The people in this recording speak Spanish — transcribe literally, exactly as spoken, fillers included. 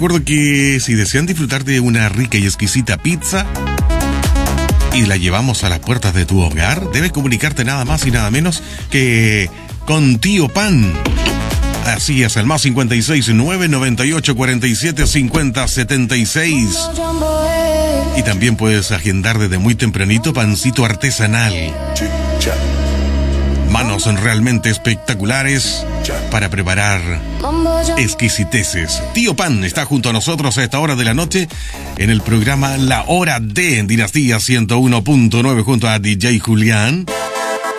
recuerdo que si desean disfrutar de una rica y exquisita pizza y la llevamos a las puertas de tu hogar, debes comunicarte nada más y nada menos que con Tío Pan. Así es, el más cincuenta y seis, nueve noventa y ocho, cuarenta y siete, cincuenta, setenta y seis. Y también puedes agendar desde muy tempranito pancito artesanal. Manos realmente espectaculares para preparar exquisiteces. Tío Pan está junto a nosotros a esta hora de la noche en el programa La Hora de Dinastía ciento uno punto nueve junto a D J Julián.